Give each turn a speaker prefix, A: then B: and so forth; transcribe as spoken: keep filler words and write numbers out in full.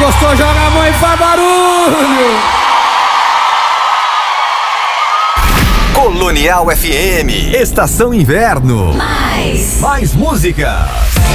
A: gostou, joga a mão e faz barulho!
B: Colonial F M. Estação Inverno.
C: Mais.
B: Mais música.